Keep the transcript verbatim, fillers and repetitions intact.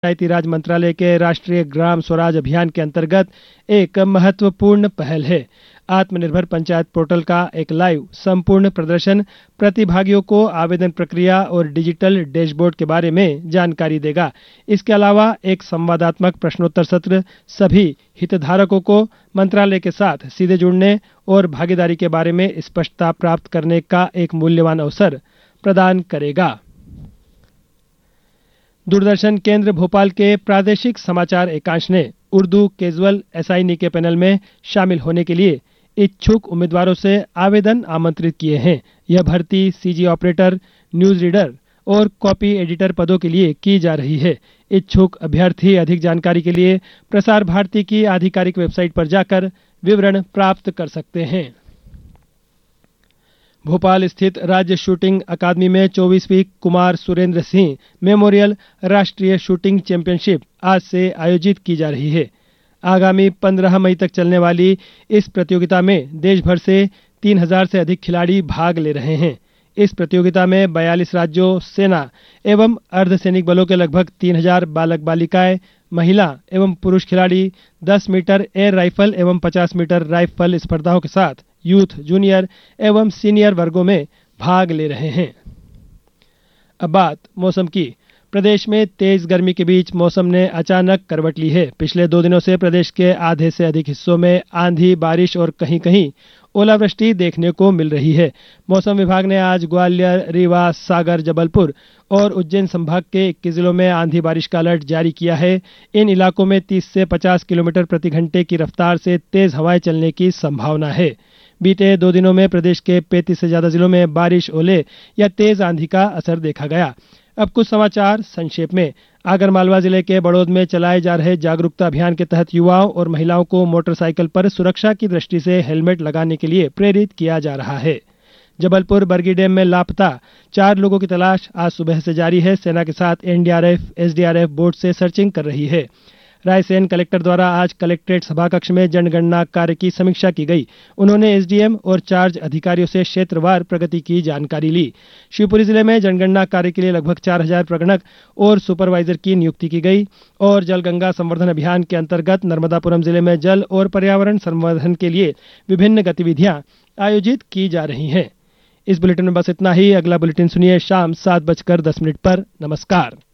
पंचायती राज मंत्रालय के राष्ट्रीय ग्राम स्वराज अभियान के अंतर्गत एक महत्वपूर्ण पहल है। आत्मनिर्भर पंचायत पोर्टल का एक लाइव संपूर्ण प्रदर्शन प्रतिभागियों को आवेदन प्रक्रिया और डिजिटल डैशबोर्ड के बारे में जानकारी देगा। इसके अलावा एक संवादात्मक प्रश्नोत्तर सत्र सभी हितधारकों को मंत्रालय के साथ सीधे जुड़ने और भागीदारी के बारे में स्पष्टता प्राप्त करने का एक मूल्यवान अवसर प्रदान करेगा। दूरदर्शन केंद्र भोपाल के प्रादेशिक समाचार एकांश ने उर्दू कैजुअल एसआईनी के पैनल में शामिल होने के लिए इच्छुक उम्मीदवारों से आवेदन आमंत्रित किए हैं। यह भर्ती सीजी ऑपरेटर, न्यूज रीडर और कॉपी एडिटर पदों के लिए की जा रही है। इच्छुक अभ्यर्थी अधिक जानकारी के लिए प्रसार भारती की आधिकारिक वेबसाइट पर जाकर विवरण प्राप्त कर सकते हैं। भोपाल स्थित राज्य शूटिंग अकादमी में चौबीसवीं कुमार सुरेंद्र सिंह मेमोरियल राष्ट्रीय शूटिंग चैंपियनशिप आज से आयोजित की जा रही है। आगामी पंद्रह मई तक चलने वाली इस प्रतियोगिता में देश भर से तीन हज़ार से अधिक खिलाड़ी भाग ले रहे हैं। इस प्रतियोगिता में बयालीस राज्यों, सेना एवं अर्धसैनिक बलों के लगभग तीन हज़ार बालक बालिकाएं, महिला एवं पुरुष खिलाड़ी दस मीटर एयर राइफल एवं पचास मीटर राइफल स्पर्धाओं के साथ यूथ, जूनियर एवं सीनियर वर्गों में भाग ले रहे हैं। अब बात मौसम की। प्रदेश में तेज गर्मी के बीच मौसम ने अचानक करवट ली है। पिछले दो दिनों से प्रदेश के आधे से अधिक हिस्सों में आंधी, बारिश और कहीं-कहीं ओलावृष्टि देखने को मिल रही है। मौसम विभाग ने आज ग्वालियर, रीवा, सागर, जबलपुर और उज्जैन संभाग के इक्कीस जिलों में आंधी बारिश का अलर्ट जारी किया है। इन इलाकों में तीस से पचास किलोमीटर प्रति घंटे की रफ्तार से तेज हवाएं चलने की संभावना है। बीते दो दिनों में प्रदेश के पैंतीस से ज्यादा जिलों में बारिश, ओले या तेज आंधी का असर देखा गया। अब कुछ समाचार संक्षेप में। आगरमालवा जिले के बड़ौद में चलाए जा रहे जागरूकता अभियान के तहत युवाओं और महिलाओं को मोटरसाइकिल पर सुरक्षा की दृष्टि से हेलमेट लगाने के लिए प्रेरित किया जा रहा है। जबलपुर बरगी डैम में लापता चार लोगों की तलाश आज सुबह से जारी है। सेना के साथ एनडीआरएफ, एसडीआरएफ बोट से सर्चिंग कर रही है। रायसेन कलेक्टर द्वारा आज कलेक्ट्रेट सभाकक्ष में जनगणना कार्य की समीक्षा की गई। उन्होंने एसडीएम और चार्ज अधिकारियों से क्षेत्रवार प्रगति की जानकारी ली। शिवपुरी जिले में जनगणना कार्य के लिए लगभग चार हजार प्रगणक और सुपरवाइजर की नियुक्ति की गई। और जल गंगा संवर्धन अभियान के अंतर्गत नर्मदापुरम जिले में जल और पर्यावरण संवर्धन के लिए विभिन्न गतिविधियां आयोजित की जा रही हैं। इस बुलेटिन में बस इतना ही। अगला बुलेटिन सुनिए शाम सात बजकर दस मिनट पर। नमस्कार।